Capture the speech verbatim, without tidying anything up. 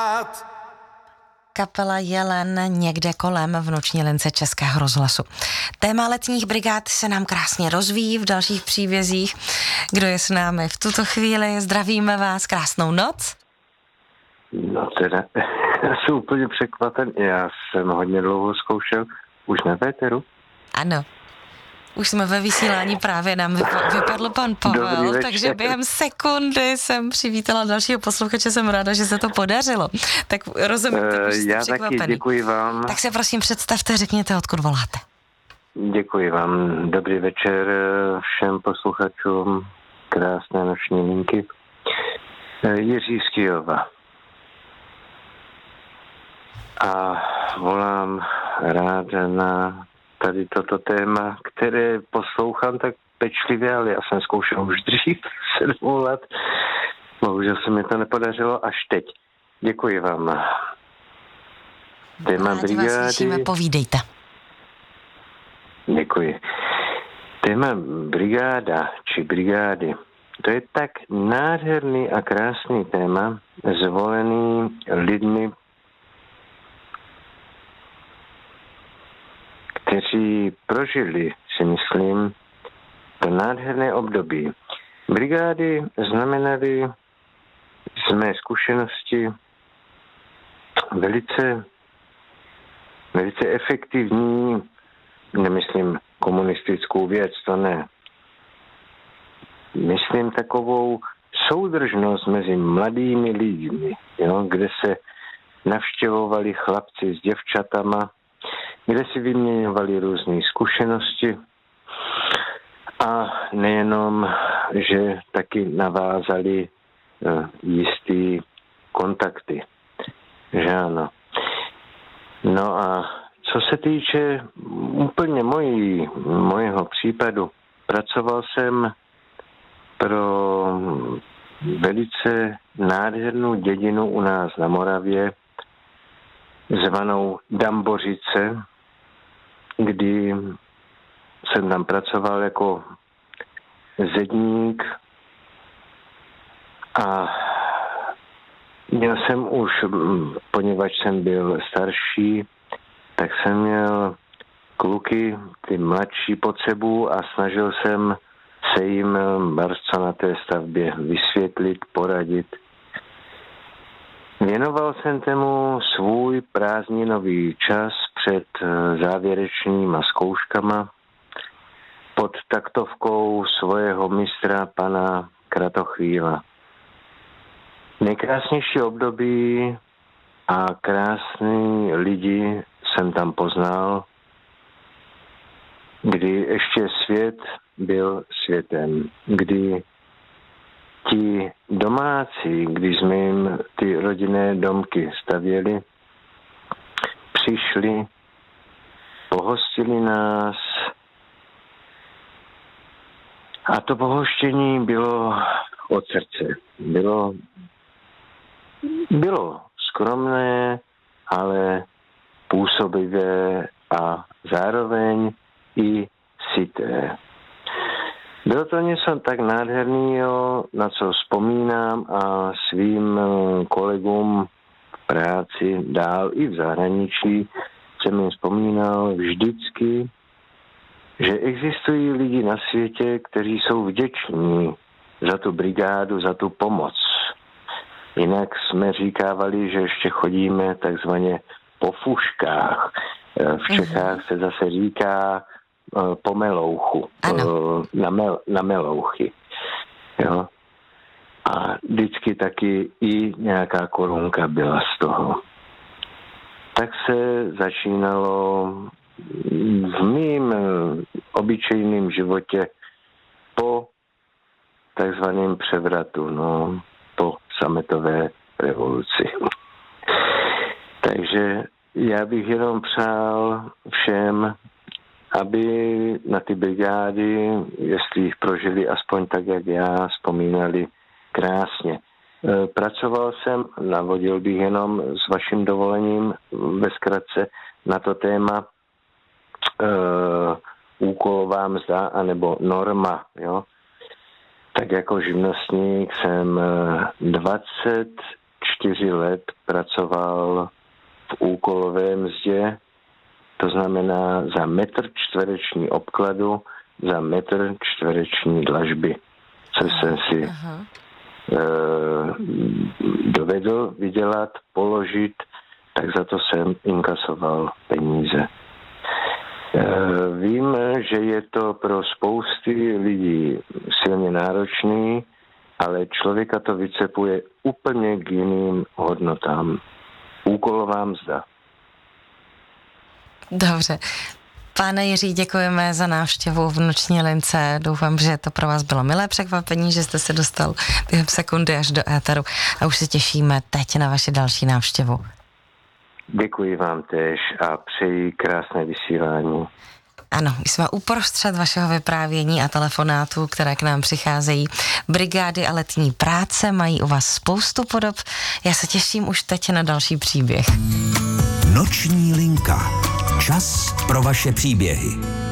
Kapela Jelen někde kolem v noční lince Českého rozhlasu. Téma letních brigád se nám krásně rozvíjí v dalších příbězích. Kdo je s námi v tuto chvíli? Zdravíme vás, krásnou noc. No teda, já jsem úplně překvapen. Já jsem hodně dlouho zkoušel už na Péteru. Ano. Už jsme ve vysílání, právě nám vypadl pan Pavel, takže během sekundy jsem přivítala dalšího posluchače, jsem ráda, že se to podařilo. Tak rozumím, tak už jste Já překvapený. taky děkuji vám. Tak se prosím představte, řekněte, odkud voláte. Děkuji vám. Dobrý večer všem posluchačům krásné noční linky. Jiří z Kyjova. A volám rád na tady toto téma, které poslouchám tak pečlivě, ale já jsem zkoušel už dřív, sedm let. Bohužel se mi to nepodařilo až teď. Děkuji vám. Téma brigády. Rádi vás slyšíme, povídejte. Děkuji. Téma brigáda či brigády, to je tak nádherný a krásný téma, zvolený lidmi, kteří prožili, si myslím, to nádherné období. Brigády znamenaly z mé zkušenosti velice, velice efektivní, nemyslím komunistickou věc, to ne. Myslím takovou soudržnost mezi mladými lidmi, jo, kde se navštěvovali chlapci s děvčatama, kde si vyměňovali různé zkušenosti a nejenom, že taky navázali uh, jistý kontakty. Že ano. No a co se týče úplně mojí, mojeho případu, pracoval jsem pro velice nádhernou dědinu u nás na Moravě, zvanou Dambořice, kdy jsem tam pracoval jako zedník a měl jsem už, poněvadž jsem byl starší, tak jsem měl kluky, ty mladší pod sebou a snažil jsem se jim barco na té stavbě vysvětlit, poradit. Věnoval jsem tomu svůj prázdninový čas před závěrečnýma zkouškama pod taktovkou svého mistra pana Kratochvíla. Nejkrásnější období a krásný lidi jsem tam poznal, kdy ještě svět byl světem, kdy ti domácí, když jsme jim ty rodinné domky stavěli, přišli, pohostili nás a to pohoštění bylo od srdce. Bylo, bylo skromné, ale působivé a zároveň i syté. Bylo to něco tak nádherného, na co vzpomínám a svým kolegům v práci dál i v zahraničí jsem jim vzpomínal vždycky, že existují lidi na světě, kteří jsou vděční za tu brigádu, za tu pomoc. Jinak jsme říkávali, že ještě chodíme takzvaně po fuškách. V Čechách se zase říká po melouchu, na, mel, na melouchy. Jo? A vždycky taky i nějaká korunka byla z toho. Tak se začínalo v mým obyčejném životě po takzvaném převratu, no, po sametové revoluci. Takže já bych jenom přál všem, aby na ty brigády, jestli jich prožili aspoň tak, jak já, vzpomínali krásně. Pracoval jsem, navodil bych jenom s vaším dovolením ve zkratce na to téma uh, úkolová mzda anebo norma. Jo? Tak jako živnostník jsem dvacet čtyři let pracoval v úkolové mzdě, to znamená za metr čtvereční obkladu, za metr čtvereční dlažby, což jsem si Aha. e, dovedl vydělat, položit, tak za to jsem inkasoval peníze. E, vím, že je to pro spousty lidí silně náročný, ale člověka to vycepuje úplně k jiným hodnotám. Úkolová mzda. Dobře. Pane Jiří, děkujeme za návštěvu v Noční lince. Doufám, že to pro vás bylo milé překvapení, že jste se dostal během sekundy až do éteru a už se těšíme teď na vaši další návštěvu. Děkuji vám též a přeji krásné vysílání. Ano, jsme uprostřed vašeho vyprávění a telefonátů, které k nám přicházejí. Brigády a letní práce mají u vás spoustu podob. Já se těším už teď na další příběh. Noční linka. Čas pro vaše příběhy.